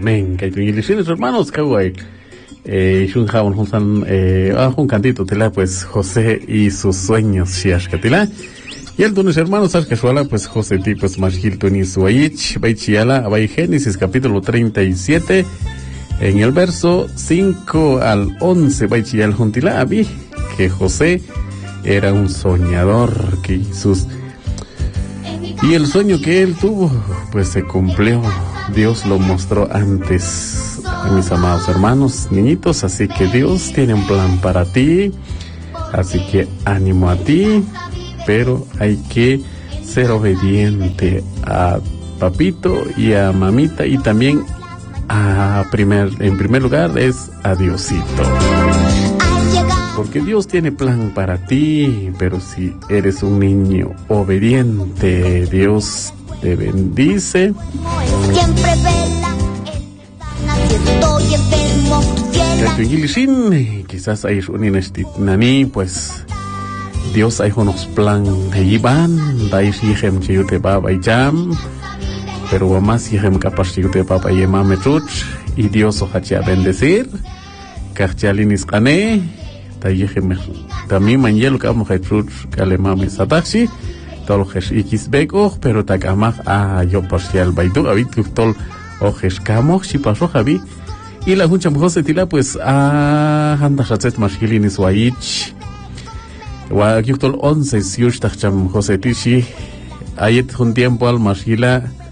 Amén. Que tu hermanos, kawaii. Shunjaun Hunsan, un cantito tela, pues José y sus sueños, Shiashkatila. Y el tunes hermanos, Ashkashuala, pues José T, pues Mashilton y Suayich, Baichiala, Abay Génesis, capítulo 37, en el verso 5 al 11, Baichial Juntila, Abi, que José era un soñador, que sus. Y el sueño que él tuvo, pues se cumplió. Dios lo mostró antes, mis amados hermanos, niñitos, así que Dios tiene un plan para ti, así que ánimo a ti, pero hay que ser obediente a papito y a mamita, y también en primer lugar es a Diosito. Porque Dios tiene plan para ti, pero si eres un niño obediente, Dios te bendice. Quizás hay un pues Dios hay unos plan de Iván, dais yihem chiyute baba y jam, pero más yihem capaz chiyute baba y mametruch, y Dios ojacha bendecir, karchalinis kane. También mañana que vamos a hacer calemame sataxi, todo es xbego, pero takamag yo parcial baidu, habit tol ojes camo, si pasó Javi, y la juncha José Tila pues anda chatzet mashilin iswaich, wa yutol 11 siush tacham José Tishi, ayet un tiempo al mashila.